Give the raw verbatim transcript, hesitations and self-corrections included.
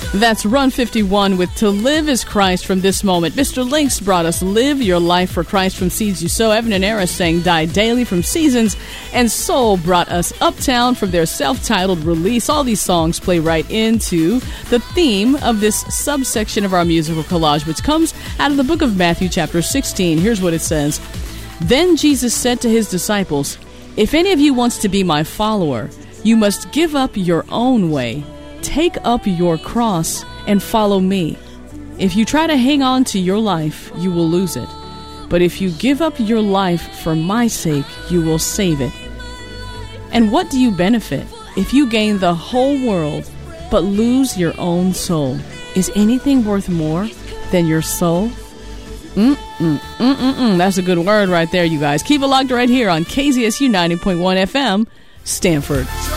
That's Run fifty-one with To Live is Christ from This Moment. Mister Links brought us Live Your Life for Christ from Seeds You Sow. Evan and Era sang Die Daily from Seasons. And Soul brought us Uptown from their self-titled release. All these songs play right into the theme of this subsection of our musical collage, which comes out of the book of Matthew chapter sixteen. Here's what it says. Then Jesus said to his disciples, "If any of you wants to be my follower, you must give up your own way. Take up your cross and follow me. If you try to hang on to your life, you will lose it. But if you give up your life for my sake, you will save it. And what do you benefit if you gain the whole world but lose your own soul? Is anything worth more than your soul?" Mm-mm, mm-mm-mm. That's a good word right there, you guys. Keep it locked right here on K Z S U ninety point one F M, Stanford.